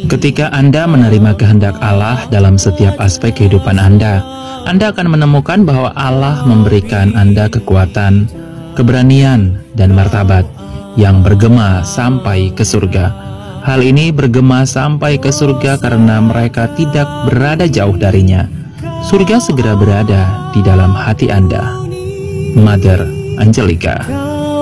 Ketika Anda menerima kehendak Allah dalam setiap aspek kehidupan Anda akan menemukan bahwa Allah memberikan Anda kekuatan, keberanian, dan martabat yang bergema sampai ke surga. Hal ini bergema sampai ke surga karena mereka tidak berada jauh darinya. Surga segera berada di dalam hati Anda. Mother Angelica.